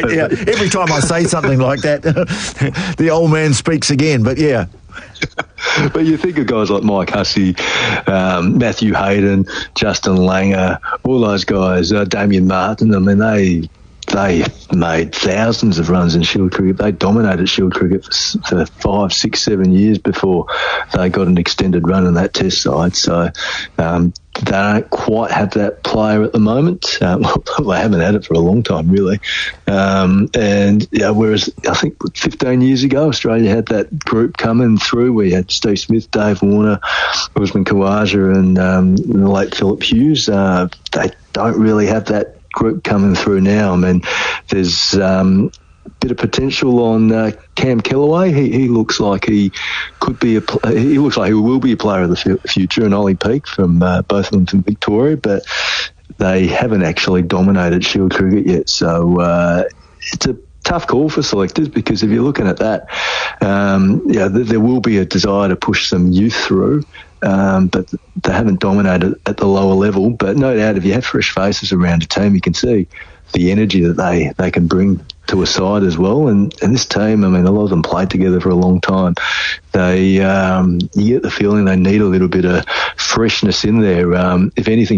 Yeah, every time I say something like that, the old man speaks again. But yeah. But you think of guys like Mike Hussey, Matthew Hayden, Justin Langer, all those guys, Damien Martin. I mean, they made thousands of runs in Shield cricket. They dominated Shield cricket for 5, 6, 7 years before they got an extended run in that Test side. So they don't quite have that player at the moment. Well, they haven't had it for a long time, really. And yeah, whereas I think 15 years ago, Australia had that group coming through. We had Steve Smith, Dave Warner, Usman Khawaja, and the late Philip Hughes. They don't really have that group coming through now. I mean, there's a bit of potential on Cam Kellaway. He looks like he could be he looks like he will be a player of the future, and Ollie Peake from both of them from Victoria, but they haven't actually dominated Shield cricket yet. So it's a tough call for selectors, because if you're looking at that, there will be a desire to push some youth through. But they haven't dominated at the lower level. But no doubt, if you have fresh faces around a team, you can see the energy that they can bring to a side as well. And this team, I mean, a lot of them played together for a long time. You get the feeling they need a little bit of freshness in there. If anything,